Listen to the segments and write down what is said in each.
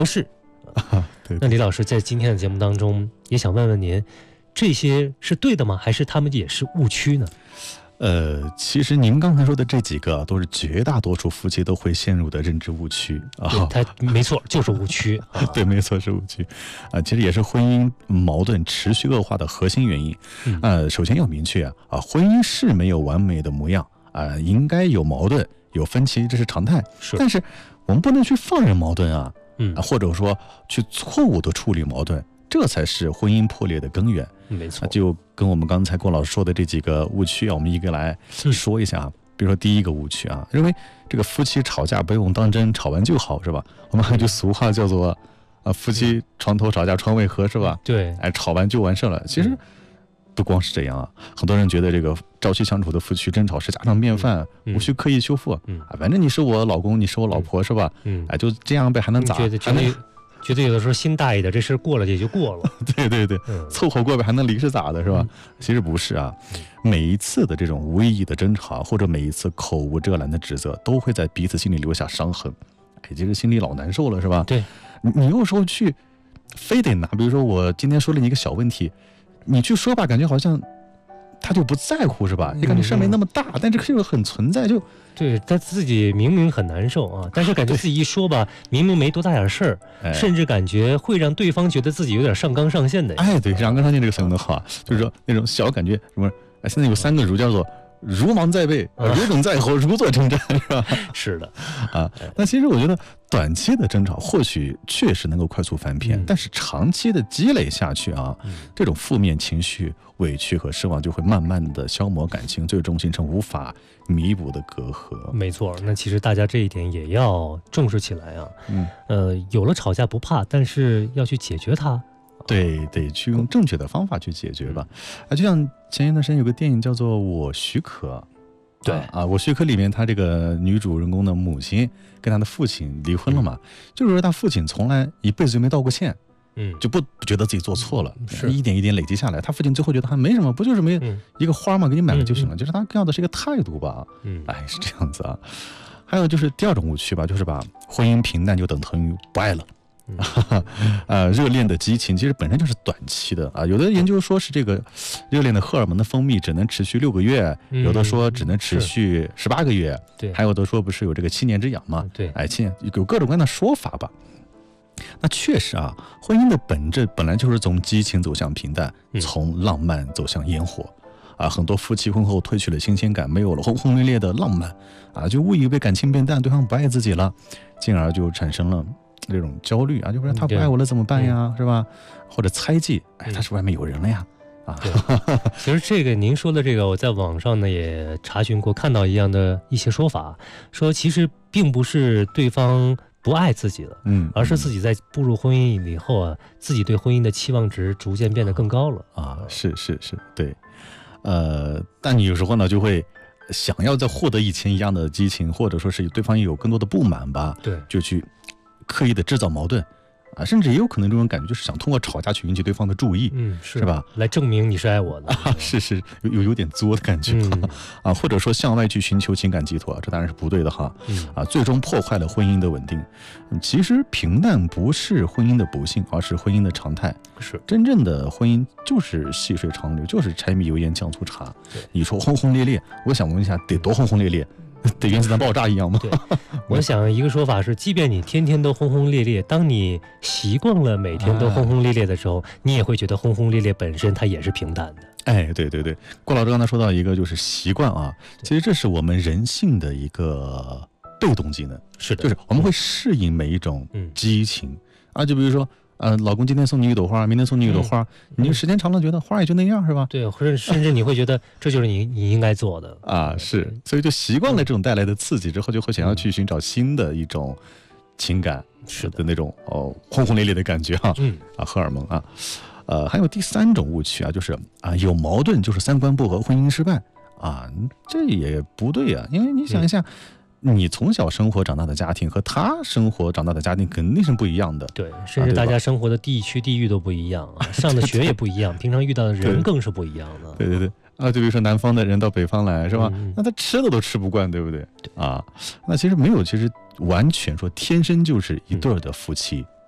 式。 对， 那李老师在今天的节目当中，也想问问您，这些是对的吗？还是他们也是误区呢？ 其实您刚才说的这几个都是绝大多数夫妻都会陷入的认知误区啊。 对，它没错，就是误区。 对，没错，是误区啊。其实也是婚姻矛盾持续恶化的核心原因。首先要明确婚姻是没有完美的模样应该有矛盾、有分歧，这是常态。但是我们不能去放任矛盾或者说去错误的处理矛盾，这才是婚姻破裂的根源。 没错， 就跟我们刚才郭老师说的这几个误区我们一个来说一下比如说第一个误区认为这个夫妻吵架不用当真，吵完就好，是吧？我们还有句俗话叫做夫妻床头吵架床尾和，是吧？ 对， 吵完就完事了。其实不光是这样很多人觉得这个朝夕相处的夫妻争吵是家常便饭，无需刻意修复反正你是我老公，你是我老婆，是吧？就这样呗，还能咋？ 觉得有的时候心大一点，这事过了也就过了。 对对对，凑合过呗，还能离是咋的，是吧？其实不是每一次的这种无意义的争吵，或者每一次口无遮拦的指责，都会在彼此心里留下伤痕。其实心里老难受了，是吧？ 对， 你有时候去非得拿，比如说我今天说了你一个小问题，你去说吧，感觉好像他就不在乎，是吧？你感觉事儿没那么大，但这个事儿很存在，就对他自己明明很难受但是感觉自己一说吧，明明没多大点事儿，甚至感觉会让对方觉得自己有点上纲上线的。 对，上纲上线这个词用得好就是说那种小感觉什么，现在有3个如，叫做如芒在背，如鲠在喉，如坐针毡，是吧？ 是的那其实我觉得短期的争吵或许确实能够快速翻篇，但是长期的积累下去这种负面情绪、委屈和失望就会慢慢的消磨感情，最终形成无法弥补的隔阂。 没错，那其实大家这一点也要重视起来有了吵架不怕，但是要去解决它。 对，得去用正确的方法去解决吧。就像前一段时间有个电影叫做《我许可》， 对我许可里面他这个女主人公的母亲跟他的父亲离婚了嘛，就是说他父亲从来一辈子就没道过歉，就不觉得自己做错了，一点一点累积下来，他父亲最后觉得还没什么，不就是没一个花嘛，给你买了就行了，就是他要的是一个态度吧。是这样子还有就是第二种误区吧，就是把婚姻平淡就等同于不爱了。热恋的激情其实本身就是短期的有的研究说是这个热恋的荷尔蒙的分泌只能持续6个月，有的说只能持续18个月， 对， 还有的说不是有这个7年之痒嘛？ 对 ，7年有各种各样的说法吧。那确实婚姻的本质本来就是从激情走向平淡，从浪漫走向烟火很多夫妻婚后褪去了新鲜感，没有了轰轰烈烈的浪漫就误以为感情变淡，对方不爱自己了，进而就产生了这种焦虑就不然他不爱我了怎么办呀，是吧？或者猜忌他是外面有人了呀其实这个您说的这个，我在网上呢也查询过，看到一样的一些说法，说其实并不是对方不爱自己了，而是自己在步入婚姻以后自己对婚姻的期望值逐渐变得更高了是，对，但你有时候呢就会想要再获得以前一样的激情，或者说是对方也有更多的不满吧， 对， 就去刻意的制造矛盾甚至也有可能这种感觉就是想通过吵架去引起对方的注意，是吧？ 来证明你是爱我的是有点作的感觉或者说向外去寻求情感寄托这当然是不对的最终破坏了婚姻的稳定。其实平淡不是婚姻的不幸，而是婚姻的常态。 是真正的婚姻就是细水长流，就是柴米油盐酱醋茶。你说轰轰烈烈，我想问一下，得多轰轰烈烈？得原子弹爆炸一样吗？ 对，我想一个说法是，即便你天天都轰轰烈烈，当你习惯了每天都轰轰烈烈的时候，你也会觉得轰轰烈烈本身它也是平淡的。 对，郭老师刚才说到一个就是习惯其实这是我们人性的一个被动技能， 是的， 就是我们会适应每一种激情就比如说老公今天送你一朵花，明天送你一朵花，你时间长了觉得花也就那样，是吧？ 对，甚至你会觉得这就是你应该做的是，所以就习惯了这种带来的刺激之后，就会想要去寻找新的一种情感的那种轰轰烈烈的感觉荷尔蒙还有第3种误区就是有矛盾就是三观不合，婚姻失败这也不对因为你想一下。你从小生活长大的家庭和他生活长大的家庭肯定是不一样的， 对，甚至大家生活的地区地域都不一样上的学也不一样，平常遇到的人更是不一样的。 对就比如说南方的人到北方来，是吧？那他吃的都吃不惯，对不对？那其实没有，其实完全说天生就是一对的夫妻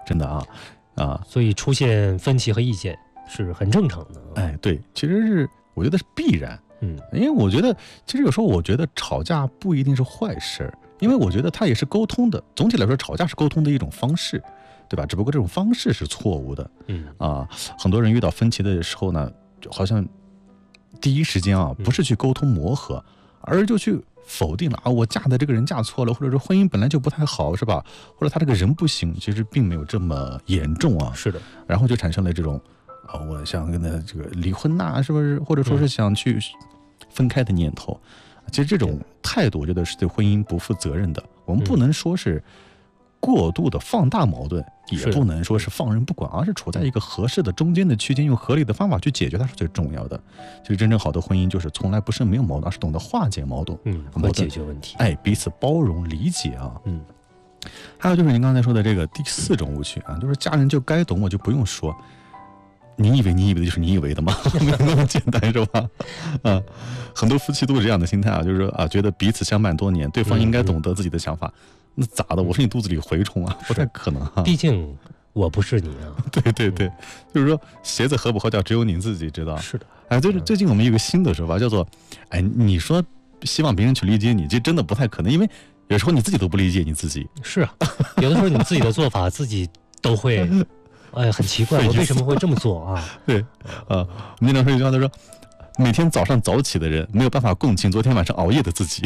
真的所以出现分歧和意见是很正常的。 哎，对，其实是我觉得是必然。因为我觉得其实有时候我觉得吵架不一定是坏事，因为我觉得它也是沟通的。总体来说，吵架是沟通的一种方式，对吧？只不过这种方式是错误的。很多人遇到分歧的时候呢，好像第一时间不是去沟通磨合，而就去否定了我嫁的这个人嫁错了，或者说婚姻本来就不太好，是吧？或者他这个人不行，其实并没有这么严重啊。 是的， 然后就产生了这种我想跟他这个离婚呐，是不是？或者说是想去分开的念头。其实这种态度，我觉得是对婚姻不负责任的。我们不能说是过度的放大矛盾，也不能说是放任不管，而是处在一个合适的中间的区间，用合理的方法去解决，它是最重要的。其实真正好的婚姻就是从来不是没有矛盾，而是懂得化解矛盾， 和解决问题， 彼此包容理解啊。还有就是您刚才说的这个第4种误区就是家人就该懂，我就不用说。你以为的就是你以为的吗？没有那么简单，是吧？很多夫妻都是这样的心态就是说觉得彼此相伴多年，对方应该懂得自己的想法。那咋的？我是你肚子里蛔虫不太可能毕竟我不是你对，就是说鞋子合不合脚，只有你自己知道。 是的。 就是最近我们有个新的说法，叫做你说希望别人去理解你，这真的不太可能，因为有时候你自己都不理解你自己。 是有的时候你自己的做法自己都会。很奇怪，我为什么会这么做对，我们经常说一句话，他说，每天早上早起的人没有办法共情昨天晚上熬夜的自己。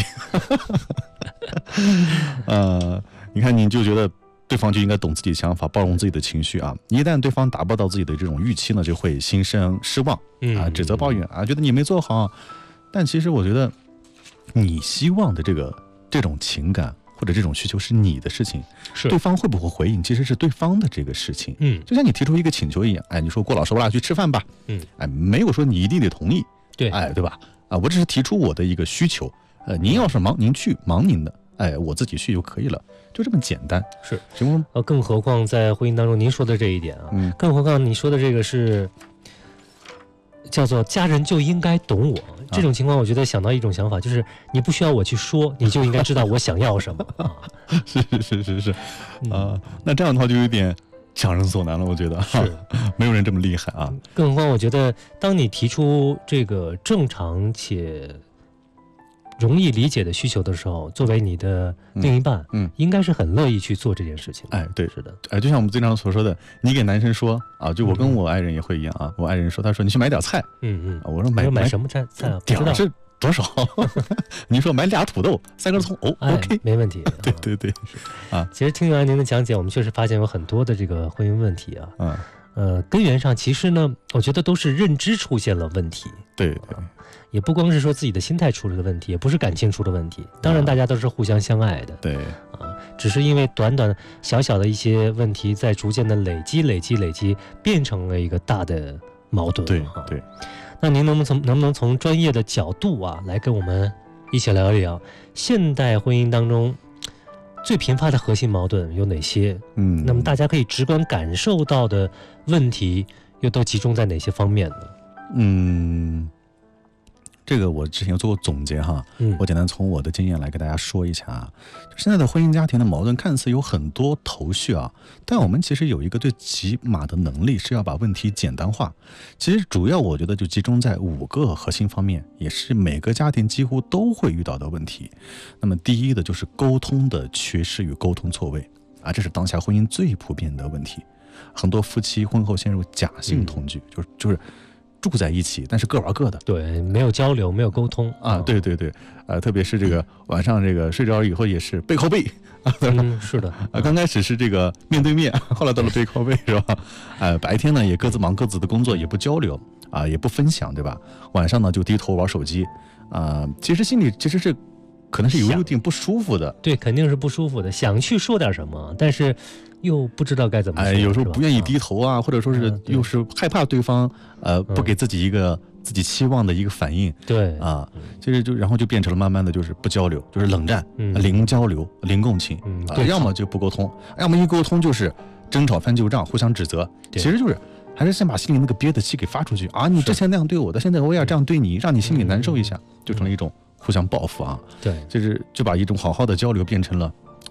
你看，你就觉得对方就应该懂自己的想法，包容自己的情绪一旦对方达不到自己的这种预期呢，就会心生失望指责抱怨觉得你没做好。但其实我觉得，你希望的这种情感。或者这种需求是你的事情，对方会不会回应，其实是对方的这个事情。就像你提出一个请求一样，你说郭老师，我俩去吃饭吧，没有说你一定得同意， 对吧？我只是提出我的一个需求，您要是忙，您去忙您的，我自己去就可以了，就这么简单。 是，更何况在婚姻当中，您说的这一点更何况你说的这个是叫做家人就应该懂我。这种情况，我觉得想到一种想法，就是你不需要我去说，你就应该知道我想要什么。 是那这样的话就有点强人所难了，我觉得是没有人这么厉害更何况，我觉得当你提出这个正常且容易理解的需求的时候，作为你的另一半，应该是很乐意去做这件事情。 对， 是的， 就像我们经常所说的，你给男生说就我跟我爱人也会一样我爱人说，他说你去买点菜，我说买什么菜点是多少？你说买俩土豆，3根葱，OK， 没问题。 对其实听完您的讲解，我们确实发现有很多的这个婚姻问题根源上其实呢，我觉得都是认知出现了问题。 对。 也不光是说自己的心态出了个问题，也不是感情出了问题，当然大家都是互相相爱的， 对只是因为短短小小的一些问题，在逐渐的累积，变成了一个大的矛盾。 对。 那您能不能从专业的角度来跟我们一起聊一聊现代婚姻当中最频发的核心矛盾有哪些？那么大家可以直观感受到的问题又都集中在哪些方面呢？ 这个我之前有做过总结我简单从我的经验来给大家说一下就现在的婚姻家庭的矛盾看似有很多头绪但我们其实有一个最起码的能力是要把问题简单化。其实主要我觉得就集中在5个核心方面，也是每个家庭几乎都会遇到的问题。那么第一的就是沟通的缺失与沟通错位这是当下婚姻最普遍的问题。很多夫妻婚后陷入假性同居，就是住在一起，但是各玩各的， 对，没有交流，没有沟通对，特别是这个晚上这个睡着以后也是背靠背是的刚开始是这个面对面，后来到了背靠背，是吧？白天呢也各自忙各自的工作，也不交流也不分享，对吧？晚上呢就低头玩手机其实心里其实是可能是有点不舒服的， 对，肯定是不舒服的，想去说点什么，但是又不知道该怎么说， 有时候不愿意低头或者说是又是害怕对方不给自己一个自己期望的一个反应， 对其实然后就变成了慢慢的就是不交流，就是冷战，零交流，零共情，要么就不沟通，要么一沟通就是争吵翻旧账，互相指责，其实就是还是先把心里那个憋的气给发出去你之前那样对我的，现在我也要这样对你，让你心里难受一下，就成了一种互相报复对， 就把一种好好的交流变成了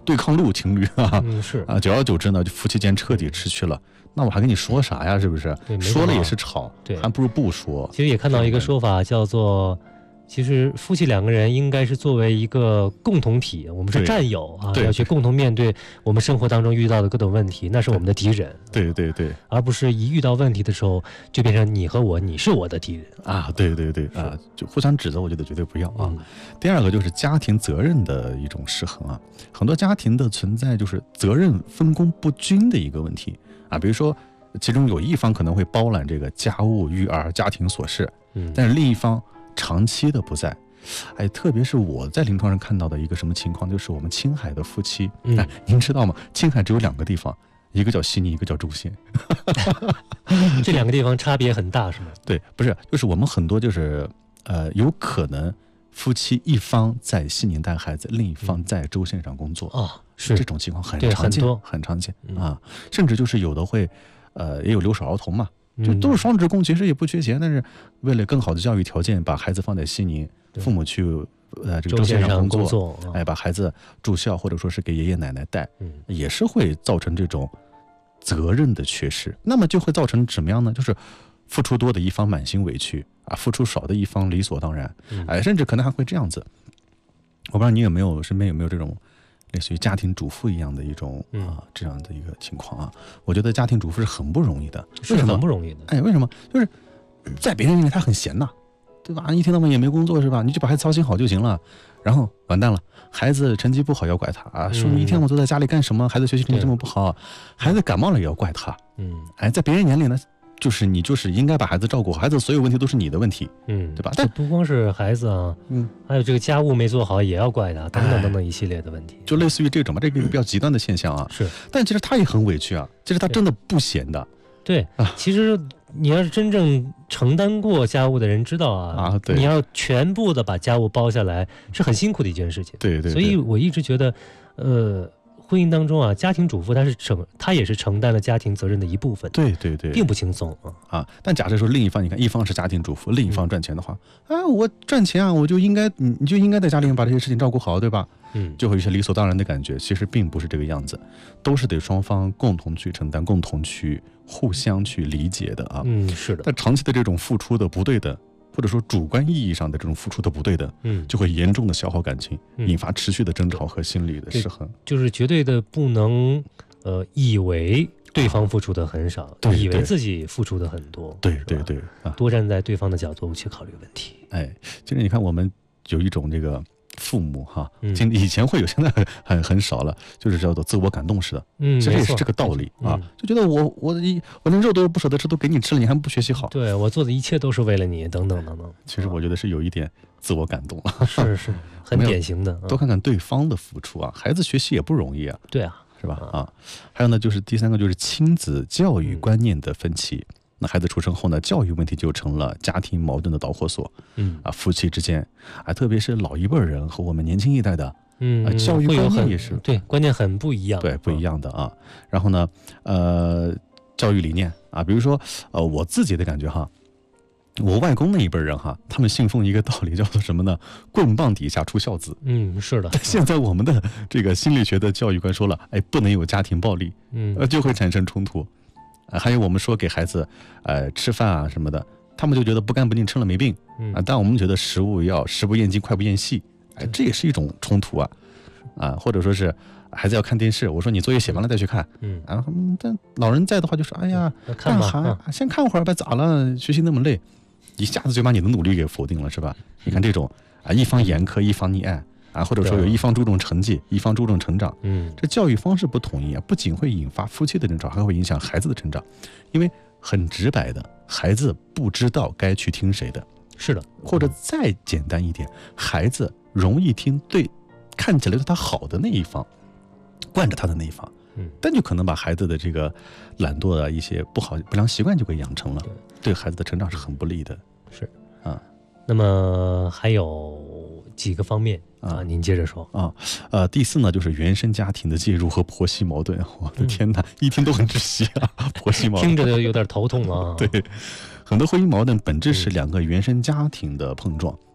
对抗路情侣啊， 是啊，久而久之呢，就夫妻间彻底失去了。那我还跟你说啥呀？是不是？说了也是吵， 对， 还不如不说。 其实也看到一个说法，叫做，其实夫妻两个人应该是作为一个共同体，我们是战友啊，要去共同面对我们生活当中遇到的各种问题，那是我们的敌人。 对对对， 而不是一遇到问题的时候就变成你和我，你是我的敌人啊！对对对啊，就互相指责，我觉得绝对不要啊。第二个就是家庭责任的一种失衡啊，很多家庭的存在就是责任分工不均的一个问题啊，比如说其中有一方可能会包揽这个家务、育儿、家庭琐事，但是另一方长期的不在。哎，特别是我在临床上看到的一个什么情况，就是我们青海的夫妻，哎，您知道吗？青海只有2个地方，一个叫悉尼，一个叫周县。 这2个地方差别很大，是吗？ 对，不是，就是我们很多就是有可能夫妻一方在悉尼带孩子，另一方在周县上工作啊，是这种情况很常见，很常见啊，甚至就是有的会也有留守儿童嘛。就都是双职工，其实也不缺钱，但是为了更好的教育条件，把孩子放在悉尼，父母去这个周县上工作，哎，把孩子住校或者说是给爷爷奶奶带，也是会造成这种责任的缺失。那么就会造成什么样呢？就是付出多的一方满心委屈啊，付出少的一方理所当然，哎，甚至可能还会这样子。我不知道你身边有没有这种类似于家庭主妇一样的一种这样的一个情况啊？我觉得家庭主妇是很不容易的， 是很不容易的。 哎，为什么？就是在别人认为他很闲呐，对吧？一天到晚也没工作是吧？你就把孩子操心好就行了。然后完蛋了，孩子成绩不好要怪他啊，说你一天我都在家里干什么？孩子学习成绩这么不好，孩子感冒了也要怪他。哎，在别人眼里呢，就是你就是应该把孩子照顾好，孩子所有问题都是你的问题，对吧？ 但不光是孩子啊，还有这个家务没做好也要怪他，等等等等一系列的问题， 就类似于这种嘛，这个比较极端的现象啊。 是， 但其实他也很委屈啊，其实他真的不闲的。 对啊，其实你要是真正承担过家务的人知道啊，对，你要全部的把家务包下来是很辛苦的一件事情。 对对， 所以我一直觉得，婚姻当中啊，家庭主妇她也是承担了家庭责任的一部分。 对对对， 并不轻松啊。但假设说另一方，你看一方是家庭主妇，另一方赚钱的话，我赚钱啊，我就应该你就应该在家里面把这些事情照顾好，对吧？就会有一些理所当然的感觉。其实并不是这个样子，都是得双方共同去承担，共同去互相去理解的啊。 是的。 但长期的这种付出的不对等，或者说主观意义上的这种付出的不对等，就会严重的消耗感情，引发持续的争吵和心理的失衡。 就是绝对的不能以为对方付出的很少，以为自己付出的很多。 对对对， 多站在对方的角度去考虑问题。 哎，其实你看，我们有一种这个父母哈，以前会有，现在很少了，就是叫做自我感动式的。其实也是这个道理啊，就觉得我连肉都不舍得吃，都给你吃了，你还不学习好？ 对，我做的一切都是为了你，等等等等。 其实我觉得是有一点自我感动了， 是很典型的。 多看看对方的付出啊，孩子学习也不容易啊。 对啊， 是吧？还有呢，就是第3个就是亲子教育观念的分歧。那孩子出生后呢，教育问题就成了家庭矛盾的导火索。夫妻之间特别是老一辈人和我们年轻一代的，教育观念也是观念很不一样， 对，不一样的啊。然后呢，教育理念啊，比如说我自己的感觉哈，我外公那一辈人哈，他们信奉一个道理叫做什么呢？棍棒底下出孝子。 是的。 现在我们的这个心理学的教育观说了，不能有家庭暴力，就会产生冲突。还有我们说给孩子吃饭啊什么的，他们就觉得不干不净吃了没病但我们觉得食不厌精快不厌细，这也是一种冲突或者说是孩子要看电视，我说你作业写完了再去看，但老人在的话就说，哎呀，干哈先看会儿呗，咋了？学习那么累，一下子就把你的努力给否定了，是吧？你看这种一方严苛一方溺爱或者说有一方注重成绩，一方注重成长，这教育方式不统一不仅会引发夫妻的争吵，还会影响孩子的成长，因为很直白的，孩子不知道该去听谁的， 是的， 或者再简单一点，孩子容易听看起来对他好的那一方，惯着他的那一方，但就可能把孩子的这个懒惰的一些不良习惯就给养成了，对孩子的成长是很不利的。 是那么还有几个方面您接着说第4呢，就是原生家庭的介入和婆媳矛盾。我的天哪，一听都很窒息婆媳矛盾听着就有点头痛对，很多婚姻矛盾本质是2个原生家庭的碰撞，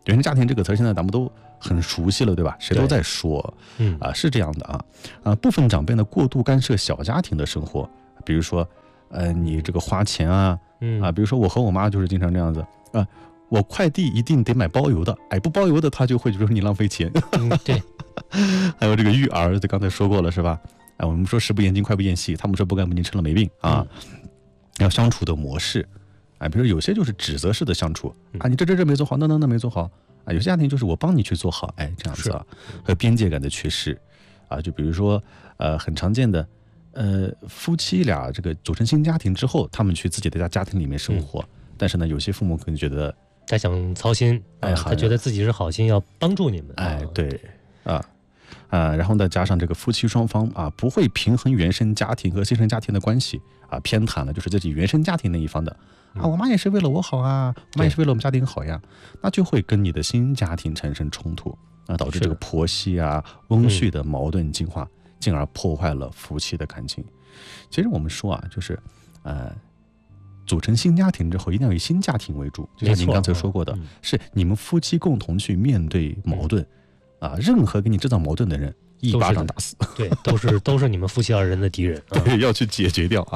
原生家庭这个词现在咱们都很熟悉了，对吧？谁都在说，是这样的部分长辈呢过度干涉小家庭的生活，比如说，你这个花钱比如说我和我妈就是经常这样子我快递一定得买包邮的，不包邮的他就会觉得你浪费钱。 对， 还有这个育儿，刚才说过了是吧？我们说食不言轻，快不言细，他们说不干不净，吃了没病要相处的模式，比如有些就是指责式的相处你这没做好，那没做好有些家庭就是我帮你去做好，这样子和边界感的缺失就比如说很常见的夫妻俩这个组成新家庭之后，他们去自己的家庭里面生活，但是呢，有些父母可能觉得他想操心，他觉得自己是好心，要帮助你们， 对然后再加上这个夫妻双方不会平衡原生家庭和新生家庭的关系偏袒了就是自己原生家庭那一方的我妈也是为了我好我妈也是为了我们家庭好呀，那就会跟你的新家庭产生冲突导致这个婆媳翁婿的矛盾进化，进而破坏了夫妻的感情。其实我们说就是组成新家庭之后一定要以新家庭为主，就像您刚才说过的，是你们夫妻共同去面对矛盾任何给你制造矛盾的人一巴掌打死， 对，都是你们夫妻二人的敌人对，要去解决掉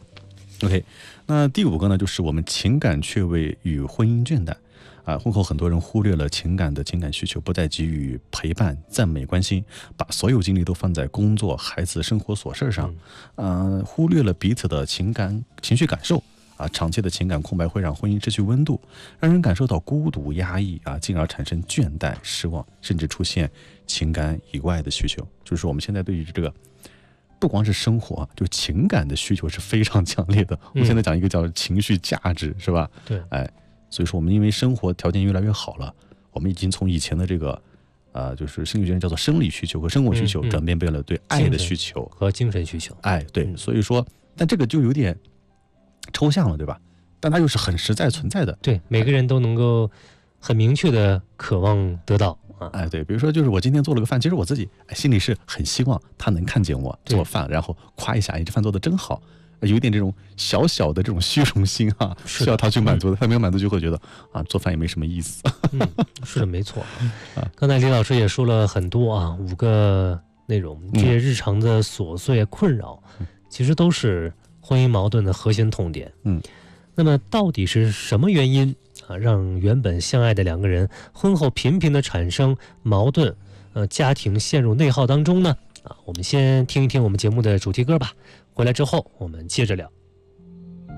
OK， 那第5个呢，就是我们情感缺位与婚姻倦怠婚后很多人忽略了情感需求，不再给予陪伴、赞美、关心，把所有精力都放在工作、孩子、生活琐事上忽略了彼此的情绪感受长期的情感空白会让婚姻失去温度，让人感受到孤独、压抑进而产生倦怠、失望，甚至出现情感以外的需求。就是我们现在对于这个不光是生活就情感的需求是非常强烈的。我们现在讲一个叫情绪价值，是吧？ 对， 所以说我们因为生活条件越来越好了，我们已经从以前的这个就是心理学叫做生理需求和生活需求转变为了对爱的需求和精神需求。 对，所以说，但这个就有点抽象了，对吧？但它又是很实在存在的。 对，每个人都能够很明确的渴望得到对，比如说就是我今天做了个饭，其实我自己心里是很希望他能看见我做饭，然后夸一下，这饭做的真好，有一点这种小小的这种虚荣心需要他去满足的，他没有满足就会觉得做饭也没什么意思。 是的，没错。刚才李老师也说了很多5个内容，这些日常的琐碎困扰，其实都是婚姻矛盾的核心痛点。那么到底是什么原因让原本相爱的2个人婚后频频的产生矛盾，家庭陷入内耗当中呢？我们先听一听我们节目的主题歌吧。回来之后我们接着聊。